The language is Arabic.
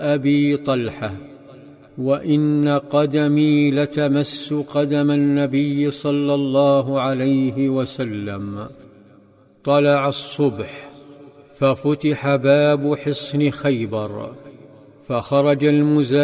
أبي طلحة، وإن قدمي لتمس قدم النبي صلى الله عليه وسلم. طلع الصبح، ففتح باب حصن خيبر، فخرج